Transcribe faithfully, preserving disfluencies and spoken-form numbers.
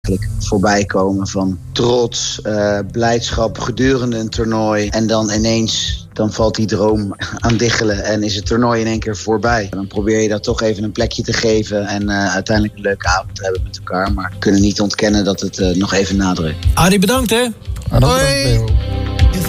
voorbij komen van trots, uh, blijdschap gedurende een toernooi. En dan ineens, dan valt die droom aan diggelen en is het toernooi in één keer voorbij. Dan probeer je dat toch even een plekje te geven en uh, uiteindelijk een leuke avond te hebben met elkaar. Maar we kunnen niet ontkennen dat het uh, nog even nadrukt. Arie, bedankt hè. Hoi.